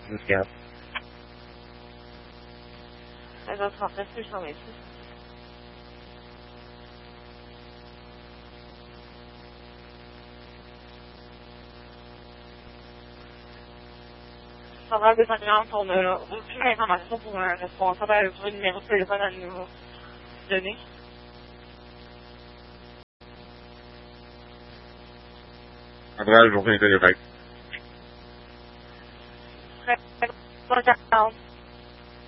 This Gap. Ça sera presque sur mes sous. Ça va déterminer pour ne aucune information pour un responsable avec le numéro de téléphone à nous donner. André, je vous fais une téléphone.